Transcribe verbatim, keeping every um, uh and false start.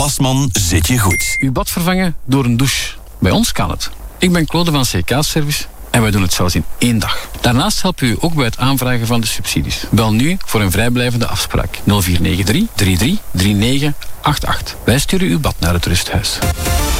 Plasman zit je goed. Uw bad vervangen door een douche. Bij ons kan het. Ik ben Claude van C K Service en wij doen het zelfs in één dag. Daarnaast helpen we u ook bij het aanvragen van de subsidies. Bel nu voor een vrijblijvende afspraak. nul vier negen drie drie drie drie negen acht acht. Wij sturen uw bad naar het rusthuis.